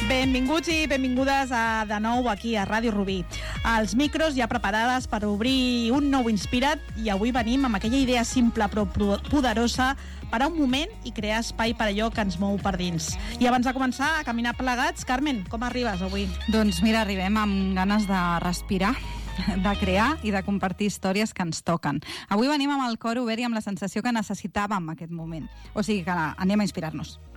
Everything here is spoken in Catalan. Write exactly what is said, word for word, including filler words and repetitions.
Benvinguts i benvingudes a, de nou aquí a Ràdio Rubí. Els micros ja preparades per obrir un nou Inspira't i avui venim amb aquella idea simple però poderosa, parar un moment i crear espai per allò que ens mou per dins. I abans de començar a caminar plegats, Carmen, com arribes avui? Doncs mira, arribem amb ganes de respirar, de crear i de compartir històries que ens toquen. Avui venim amb el cor obert i amb la sensació que necessitàvem en aquest moment. O sigui que anem a inspirar-nos.